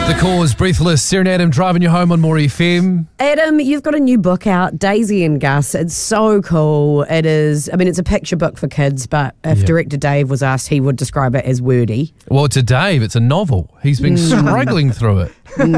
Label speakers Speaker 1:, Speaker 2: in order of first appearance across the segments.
Speaker 1: The Cause, Breathless, Sarah and Adam driving you home on More FM.
Speaker 2: Adam, you've got a new book out, Daisy and Gus. It's so cool. It is, it's a picture book for kids, but if director Dave was asked, he would describe it as wordy.
Speaker 1: Well, to Dave, it's a novel. He's been struggling through it.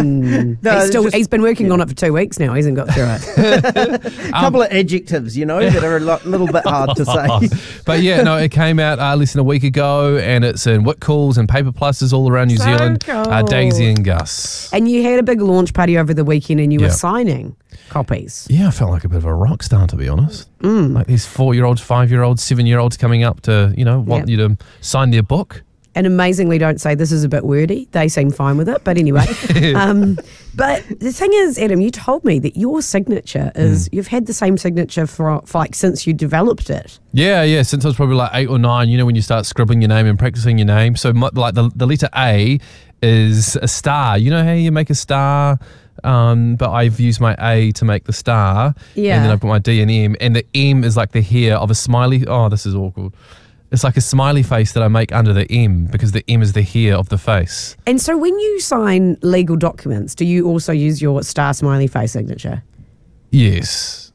Speaker 2: He's been working on it for 2 weeks now. He hasn't got through it.
Speaker 3: A couple of adjectives, that are a little bit hard to say.
Speaker 1: But yeah, no, it came out less than a week ago, and it's in Whitcoulls and Paper Pluses all around New Zealand.
Speaker 2: Cool.
Speaker 1: Daisy and Gus.
Speaker 2: And you had a big launch party over the weekend and you were signing copies.
Speaker 1: Yeah, I felt like a bit of a rock star, to be honest. Like these 4-year-olds, 5-year-olds, 7-year-olds coming up to, want you to sign their book.
Speaker 2: And amazingly, don't say this is a bit wordy. They seem fine with it. But anyway. But the thing is, Adam, you told me that your signature is, you've had the same signature for since you developed it.
Speaker 1: Yeah. Since I was probably like 8 or 9, when you start scribbling your name and practicing your name. So the letter A is a star. You know how you make a star? But I've used my A to make the star. Yeah. And then I put my D and M. And the M is like the hair of a smiley. Oh, this is awkward. It's like a smiley face that I make under the M because the M is the hair of the face. And
Speaker 2: so when you sign legal documents, do you also use your star smiley face signature?
Speaker 1: Yes.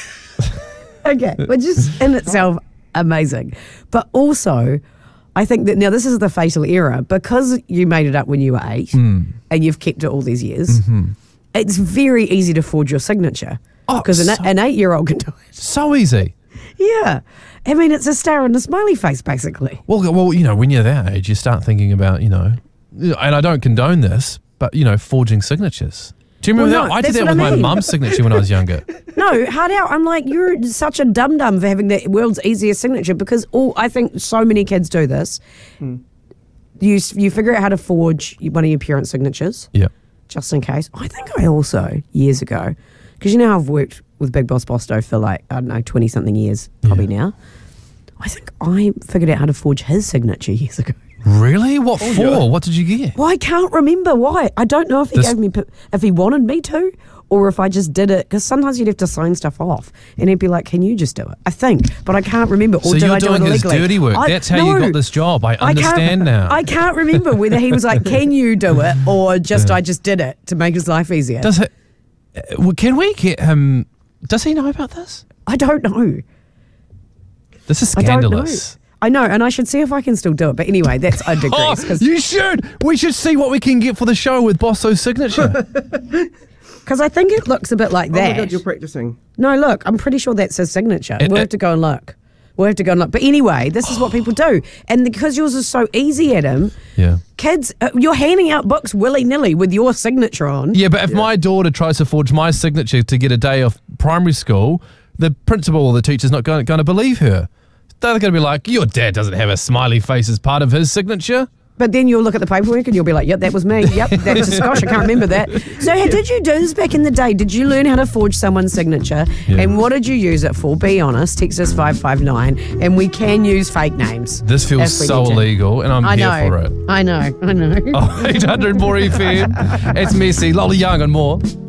Speaker 2: Okay, which is in itself amazing. But also, I think that now this is the fatal error because you made it up when you were 8 and you've kept it all these years. It's very easy to forge your signature because an 8-year-old can do it.
Speaker 1: So easy.
Speaker 2: Yeah. It's a star and a smiley face, basically.
Speaker 1: Well, when you're that age, you start thinking about, and I don't condone this, but, forging signatures. Do you remember that? I did that with my mum's signature when I was younger.
Speaker 2: No, hard out. I'm like, you're such a dum-dum for having the world's easiest signature because I think so many kids do this. You figure out how to forge one of your parents' signatures.
Speaker 1: Yeah.
Speaker 2: Just in case. I think I also, years ago, because I've worked with Big Boss Bosto for 20-something years probably now. I think I figured out how to forge his signature years ago.
Speaker 1: Really? What for? Yeah. What did you get?
Speaker 2: Well, I can't remember why. I don't know if he gave me, if he wanted me to, or if I just did it. Because sometimes you'd have to sign stuff off, and he'd be like, "Can you just do it?" I think, but I can't remember. Or
Speaker 1: so
Speaker 2: did
Speaker 1: you're
Speaker 2: I do
Speaker 1: doing
Speaker 2: it
Speaker 1: his dirty work. That's how you got this job. I understand now.
Speaker 2: I can't remember whether he was like, "Can you do it?" or just I just did it to make his life easier.
Speaker 1: Can we get him? Does he know about this?
Speaker 2: I don't know.
Speaker 1: This is scandalous.
Speaker 2: I know, and I should see if I can still do it. But anyway, that's I digress.
Speaker 1: You should. We should see what we can get for the show with Bosso's signature.
Speaker 2: Because I think it looks a bit like that.
Speaker 3: Oh my God, you're practicing.
Speaker 2: No, look, I'm pretty sure that's his signature. We'll have to go and look. But anyway, this is what people do. And because yours is so easy, Adam, kids, you're handing out books willy-nilly with your signature on.
Speaker 1: Yeah, but if my daughter tries to forge my signature to get a day off primary school, the principal or the teacher's not going to believe her. They're going to be like, your dad doesn't have a smiley face as part of his signature.
Speaker 2: But then you'll look at the paperwork and you'll be like, yep, that was me. Yep, that's gosh, I can't remember that. So did you do this back in the day? Did you learn how to forge someone's signature? Yeah. And what did you use it for? Be honest. Text us 559. And we can use fake names.
Speaker 1: This feels so illegal and I'm here for it.
Speaker 2: I know.
Speaker 1: Oh, 800 More FM. It's Messy. Lolly Young and more.